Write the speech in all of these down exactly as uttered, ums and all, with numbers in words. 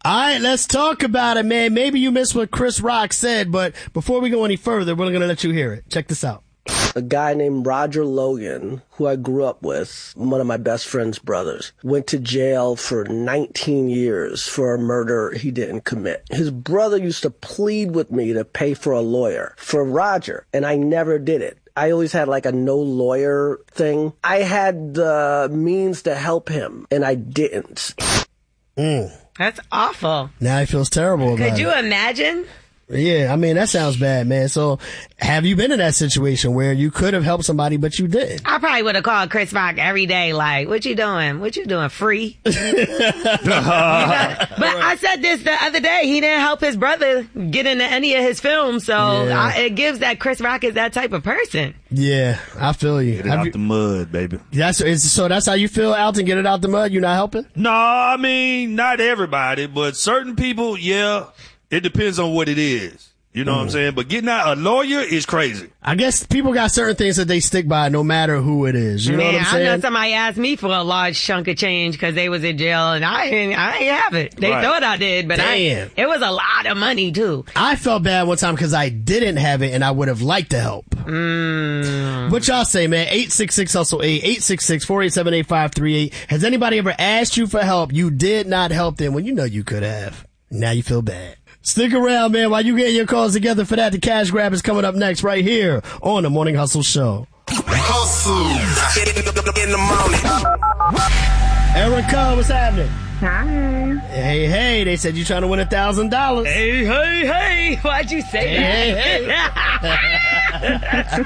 All right, let's talk about it, man. Maybe you missed what Chris Rock said, but before we go any further, we're going to let you hear it. Check this out. A guy named Roger Logan, who I grew up with, one of my best friend's brothers, went to jail for nineteen years for a murder he didn't commit. His brother used to plead with me to pay for a lawyer for Roger, and I never did it. I always had like a no lawyer thing. I had the means to help him, and I didn't. Mm. That's awful. Now he feels terrible about it. Could you imagine? Yeah, I mean, that sounds bad, man. So have you been in that situation where you could have helped somebody, but you didn't? I probably would have called Chris Rock every day like, what you doing? What you doing? Free? you know? But I said this the other day. He didn't help his brother get into any of his films. So Yeah. I, it gives that Chris Rock is that type of person. Yeah, I feel you. Get it Have out you- the mud, baby. That's is, so that's how you feel, Alton? Get it out the mud? You not helping? No, I mean, not everybody, but certain people, yeah, it depends on what it is. You know mm. what I'm saying? But getting out a lawyer is crazy. I guess people got certain things that they stick by no matter who it is. You know Man, what I'm saying? I know somebody asked me for a large chunk of change because they was in jail, and I ain't, I ain't have it. They Right. thought I did, but I, Damn. it was a lot of money, too. I felt bad one time because I didn't have it and I would have liked to help. Mm. What y'all say, man? eight six six hustle eight, eight six six, four eight seven, eight five three eight. Has anybody ever asked you for help? You did not help them when you know you could have. Now you feel bad. Stick around, man, while you get your calls together for that. The cash grab is coming up next right here on the Morning Hustle Show. Hustle in the morning. Erica, what's happening? Hi. Hey, hey, they said you trying to win a thousand dollars. Hey, hey, hey. Why'd you say Hey, that? hey,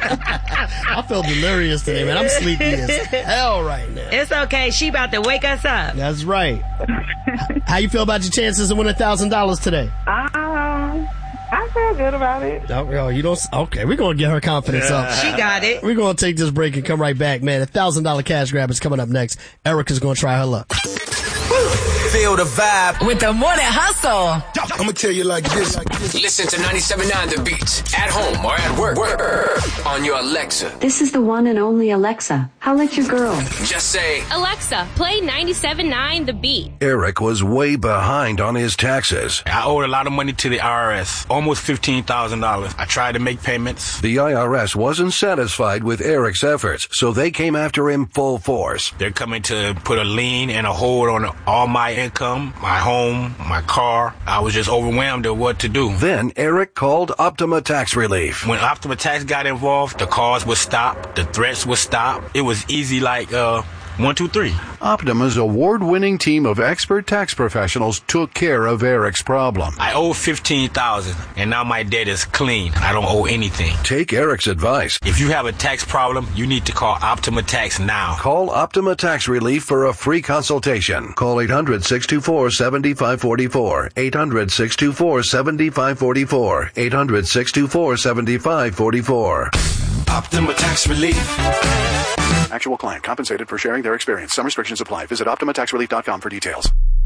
I feel delirious today, man. I'm sleepy as hell right now. It's okay. She about to wake us up. That's right. How you feel about your chances to win a thousand dollars today? Um, I feel good about it. Oh, you don't. Okay, we're gonna get her confidence up. She got it. We're gonna take this break and come right back, man. A thousand dollar cash grab is coming up next. Erica's gonna try her luck. Feel the vibe with the Morning Hustle. I'm gonna tell you like this. Like this. Listen to ninety-seven point nine The Beat at home or at work, work on your Alexa. This is the one and only Alexa. Holla at your girl. Just say, Alexa, play ninety-seven point nine The Beat. Eric was way behind on his taxes. I owed a lot of money to the I R S, almost fifteen thousand dollars. I tried to make payments. The I R S wasn't satisfied with Eric's efforts, so they came after him full force. They're coming to put a lien and a hold on all my income, my home, my car. I was just overwhelmed at what to do. Then Eric called Optima Tax Relief. When Optima Tax got involved, the calls would stop, the threats would stop. It was easy like, uh, one, two, three. Optima's award-winning team of expert tax professionals took care of Eric's problem. I owe fifteen thousand dollars, and now my debt is clean. I don't owe anything. Take Eric's advice. If you have a tax problem, you need to call Optima Tax now. Call Optima Tax Relief for a free consultation. Call eight hundred, six two four, seven five four four. eight hundred, six two four, seven five four four. eight hundred, six two four, seven five four four. Optima Tax Relief. Actual client compensated for sharing their experience. Some restrictions apply. Visit optima tax relief dot com for details.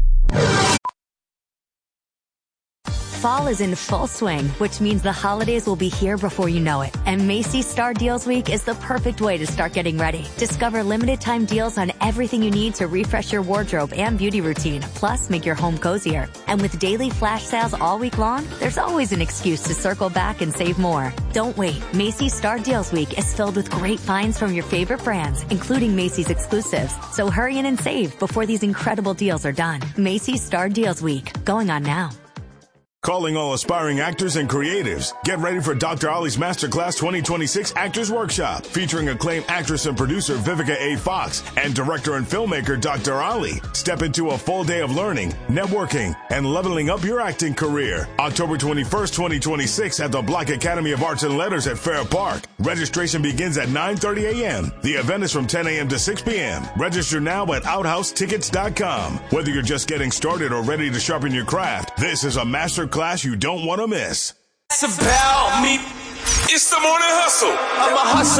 Fall is in full swing, which means the holidays will be here before you know it. And Macy's Star Deals Week is the perfect way to start getting ready. Discover limited time deals on everything you need to refresh your wardrobe and beauty routine, plus make your home cozier. And with daily flash sales all week long, there's always an excuse to circle back and save more. Don't wait. Macy's Star Deals Week is filled with great finds from your favorite brands, including Macy's exclusives. So hurry in and save before these incredible deals are done. Macy's Star Deals Week, going on now. Calling all aspiring actors and creatives. Get ready for Doctor Ali's Masterclass twenty twenty-six Actors Workshop, featuring acclaimed actress and producer Vivica A. Fox and director and filmmaker Doctor Ali. Step into a full day of learning, networking, and leveling up your acting career. October twenty-first, twenty twenty-six at the Black Academy of Arts and Letters at Fair Park. Registration begins at nine thirty a.m. The event is from ten a.m. to six p.m. Register now at outhouse tickets dot com. Whether you're just getting started or ready to sharpen your craft, this is a master class you don't want to miss. It's about me. It's the Morning Hustle. I'm a hustler.